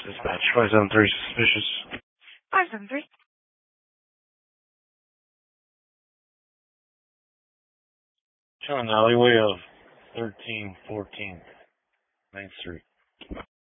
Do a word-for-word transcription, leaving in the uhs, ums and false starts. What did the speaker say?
Dispatch five seven three suspicious. five seven three. Showing the alleyway of thirteen fourteen Ninth Street.